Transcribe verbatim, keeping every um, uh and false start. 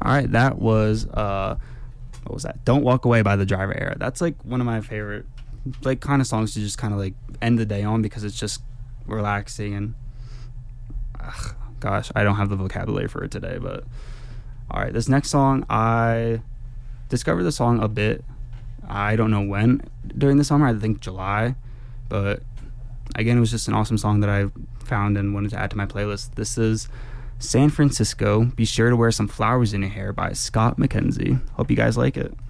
All right, that was uh, what was that? Don't Walk Away by The Driver Era. That's like one of my favorite, like, kind of songs to just kind of like end the day on because it's just relaxing and, ugh, gosh, I don't have the vocabulary for it today. But all right, this next song, I discovered the song a bit. I don't know when during the summer. I think July, but again, it was just an awesome song that I found and wanted to add to my playlist. This is San Francisco, Be Sure to Wear Some Flowers in Your Hair by Scott McKenzie. Hope you guys like it.